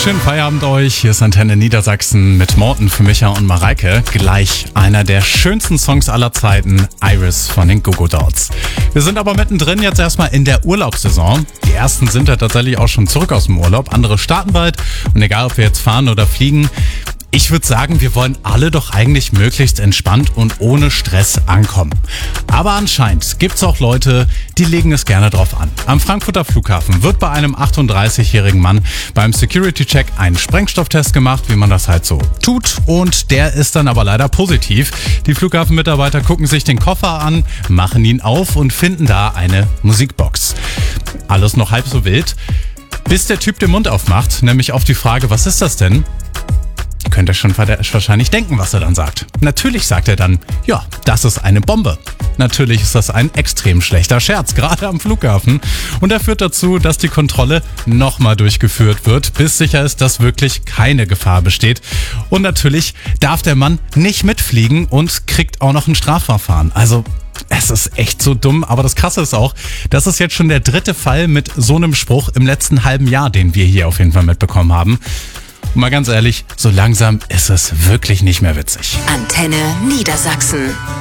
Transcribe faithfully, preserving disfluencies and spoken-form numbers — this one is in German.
Schönen Feierabend euch. Hier ist Antenne Niedersachsen mit Morten für Micha und Mareike. Gleich einer der schönsten Songs aller Zeiten, Iris von den Go-Go Dolls. Wir sind aber mittendrin jetzt erstmal in der Urlaubssaison. Die ersten sind ja tatsächlich auch schon zurück aus dem Urlaub. Andere starten bald. Und egal, ob wir jetzt fahren oder fliegen, ich würde sagen, wir wollen alle doch eigentlich möglichst entspannt und ohne Stress ankommen. Aber anscheinend gibt es auch Leute, die legen es gerne drauf an. Am Frankfurter Flughafen wird bei einem achtunddreißigjährigen Mann beim Security-Check ein Sprengstofftest gemacht, wie man das halt so tut. Und der ist dann aber leider positiv. Die Flughafenmitarbeiter gucken sich den Koffer an, machen ihn auf und finden da eine Musikbox. Alles noch halb so wild, bis der Typ den Mund aufmacht, nämlich auf die Frage, was ist das denn? Könnt ihr schon wahrscheinlich denken, was er dann sagt. Natürlich sagt er dann, ja, das ist eine Bombe. Natürlich ist das ein extrem schlechter Scherz, gerade am Flughafen. Und er führt dazu, dass die Kontrolle nochmal durchgeführt wird, bis sicher ist, dass wirklich keine Gefahr besteht. Und natürlich darf der Mann nicht mitfliegen und kriegt auch noch ein Strafverfahren. Also es ist echt so dumm, aber das Krasse ist auch, das ist jetzt schon der dritte Fall mit so einem Spruch im letzten halben Jahr, den wir hier auf jeden Fall mitbekommen haben. Und mal ganz ehrlich, so langsam ist es wirklich nicht mehr witzig. Antenne Niedersachsen.